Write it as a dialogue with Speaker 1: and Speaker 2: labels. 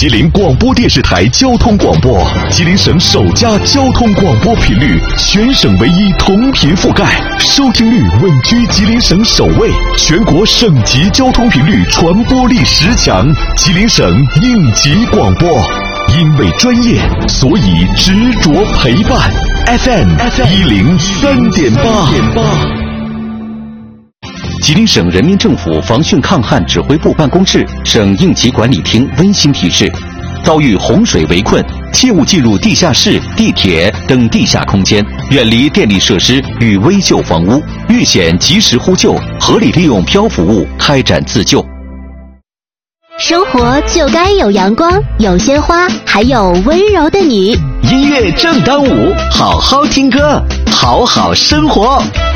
Speaker 1: 吉林广播电视台交通广播，吉林省首家交通广播频率，全省唯一同频覆盖，收听率稳居吉林省首位，全国省级交通频率传播力10强，吉林省应急广播。因为专业，所以执着陪伴。FM 103.8。吉林省人民政府防汛抗旱指挥部办公室、省应急管理厅温馨提示：遭遇洪水围困，切勿进入地下室、地铁等地下空间，远离电力设施与危旧房屋，遇险及时呼救，合理利用漂浮物开展自救。
Speaker 2: 生活就该有阳光，有鲜花，还有温柔的你。
Speaker 3: 音乐正当午，好好听歌，好好生活。